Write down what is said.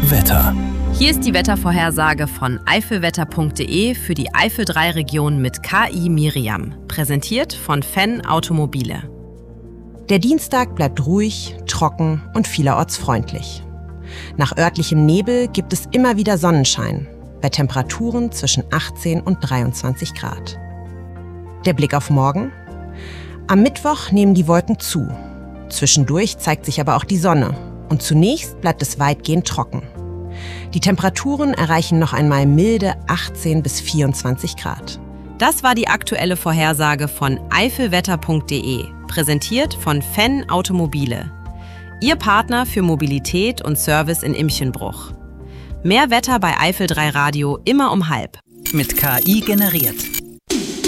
Wetter. Hier ist die Wettervorhersage von eifelwetter.de für die Eifel 3 Region mit KI Miriam, präsentiert von Fenn Automobile. Der Dienstag bleibt ruhig, trocken und vielerorts freundlich. Nach örtlichem Nebel gibt es immer wieder Sonnenschein, bei Temperaturen zwischen 18 und 23 Grad. Der Blick auf morgen? Am Mittwoch nehmen die Wolken zu. Zwischendurch zeigt sich aber auch die Sonne und zunächst bleibt es weitgehend trocken. Die Temperaturen erreichen noch einmal milde 18 bis 24 Grad. Das war die aktuelle Vorhersage von eifelwetter.de, präsentiert von Fenn Automobile. Ihr Partner für Mobilität und Service in Imchenbruch. Mehr Wetter bei Eifel 3 Radio immer um 12:30. Mit KI generiert.